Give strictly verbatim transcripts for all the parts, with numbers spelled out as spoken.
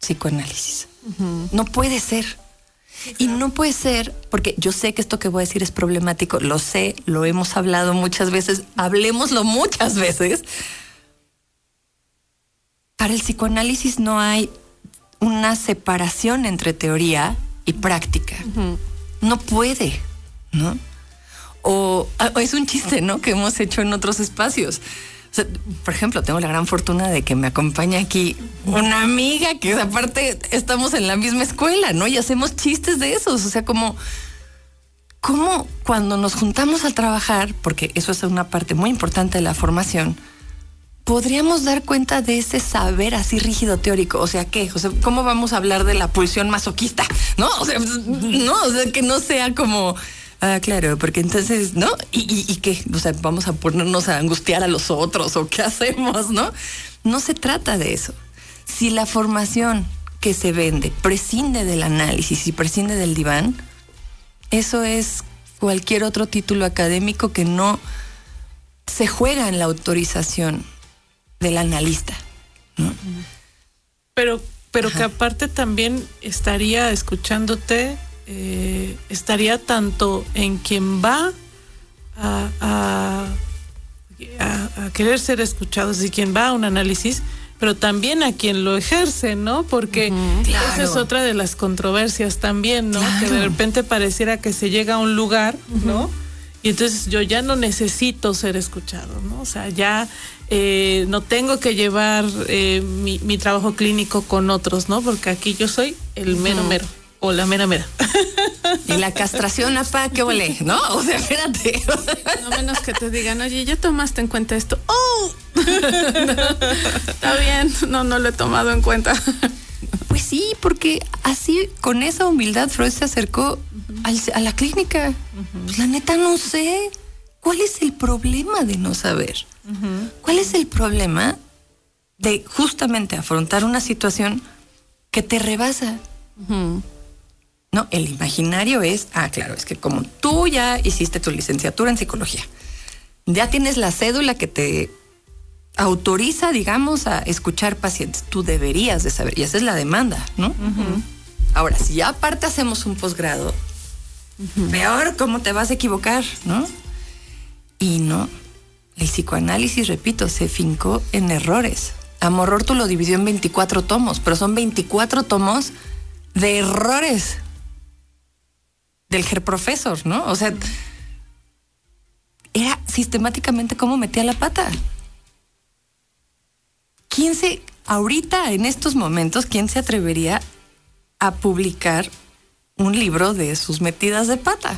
psicoanálisis. Uh-huh. No puede ser. Sí, claro. Y no puede ser, porque yo sé que esto que voy a decir es problemático, lo sé, lo hemos hablado muchas veces, hablemoslo muchas veces. Para el psicoanálisis no hay una separación entre teoría y práctica. Uh-huh. No puede, ¿no? O, o es un chiste, ¿no? Que hemos hecho en otros espacios. O sea, por ejemplo, tengo la gran fortuna de que me acompaña aquí una amiga que aparte estamos en la misma escuela, ¿no? Y hacemos chistes de esos. O sea, como, como cuando nos juntamos a trabajar, porque eso es una parte muy importante de la formación, podríamos dar cuenta de ese saber así rígido teórico. O sea, ¿qué? O sea, ¿cómo vamos a hablar de la pulsión masoquista? ¿No? O sea, no, o sea, que no sea como... Ah, claro, porque entonces, ¿no? ¿Y, y, y qué? O sea, vamos a ponernos a angustiar a los otros o qué hacemos, ¿no? No se trata de eso. Si la formación que se vende prescinde del análisis y prescinde del diván, eso es cualquier otro título académico que no se juega en la autorización del analista, ¿no? Pero, pero que aparte también estaría escuchándote... Eh, estaría tanto en quien va a, a, a, a querer ser escuchado, y quien va a un análisis, pero también a quien lo ejerce, ¿no? Porque uh-huh, claro. Esa es otra de las controversias también, ¿no? Claro. Que de repente pareciera que se llega a un lugar, uh-huh. ¿no? Y entonces yo ya no necesito ser escuchado, ¿no? O sea, ya eh, no tengo que llevar eh, mi, mi trabajo clínico con otros, ¿no? Porque aquí yo soy el mero uh-huh. mero. O la mera mera. Y la castración, apa, qué huele, ¿no? O sea, espérate. No menos que te digan, oye, ¿ya tomaste en cuenta esto? ¡Oh! No, está bien, no, no lo he tomado en cuenta. Pues sí, porque así, con esa humildad, Freud se acercó uh-huh. al, a la clínica. Uh-huh. Pues la neta no sé. ¿Cuál es el problema de no saber? Uh-huh. ¿Cuál es el problema de justamente afrontar una situación que te rebasa? Uh-huh. No, el imaginario es, ah, claro, es que como tú ya hiciste tu licenciatura en psicología, ya tienes la cédula que te autoriza, digamos, a escuchar pacientes, tú deberías de saber, y esa es la demanda, ¿no? Uh-huh. Ahora, si ya aparte hacemos un posgrado, uh-huh. peor, ¿cómo te vas a equivocar, no? Y no, el psicoanálisis, repito, se fincó en errores. Amororto lo dividió en veinticuatro tomos, pero son veinticuatro tomos de errores del Herprofesor, ¿no? O sea, era sistemáticamente cómo metía la pata. ¿Quién se, ahorita, en estos momentos, quién se atrevería a publicar un libro de sus metidas de pata?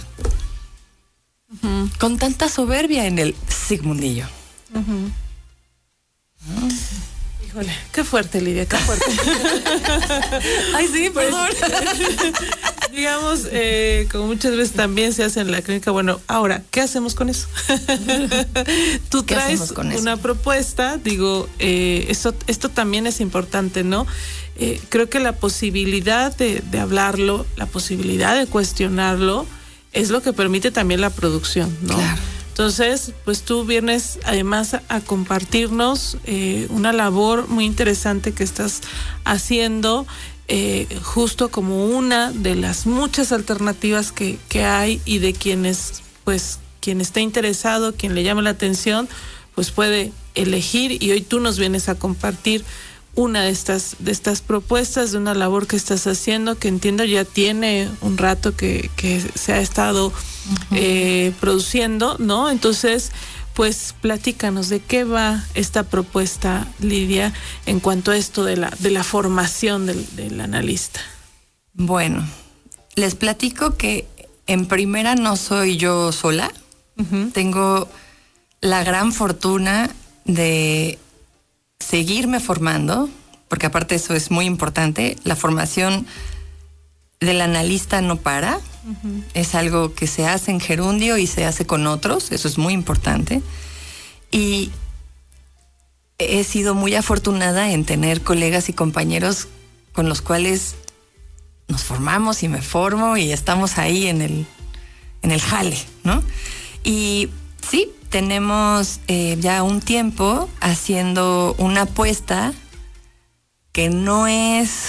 Uh-huh. Con tanta soberbia en el Sigmundillo. Uh-huh. ¿No? Híjole, qué fuerte, Lidia, qué fuerte. Ay, sí, perdón. Pues, digamos, eh, como muchas veces también se hace en la clínica, bueno, ahora, ¿qué hacemos con eso? Tú traes con una eso? propuesta, digo, eh, esto, esto también es importante, ¿no? Eh, creo que la posibilidad de, de hablarlo, la posibilidad de cuestionarlo, es lo que permite también la producción, ¿no? Claro. Entonces, pues tú vienes además a, a compartirnos eh, una labor muy interesante que estás haciendo, eh, justo como una de las muchas alternativas que, que hay, y de quienes, pues, quien esté interesado, quien le llame la atención, pues puede elegir, y hoy tú nos vienes a compartir una de estas, de estas propuestas, de una labor que estás haciendo, que entiendo ya tiene un rato que, que se ha estado uh-huh. eh, produciendo, ¿no? Entonces, pues platícanos de qué va esta propuesta, Lidia, en cuanto a esto de la, de la formación del, del analista. Bueno, les platico que en primera no soy yo sola. Uh-huh. Tengo la gran fortuna de seguirme formando, porque aparte eso es muy importante. La formación del analista no para. Uh-huh. Es algo que se hace en gerundio y se hace con otros. Eso es muy importante. Y he sido muy afortunada en tener colegas y compañeros con los cuales nos formamos y me formo y estamos ahí en el, en el jale, ¿no? Y sí, tenemos eh, ya un tiempo haciendo una apuesta que no es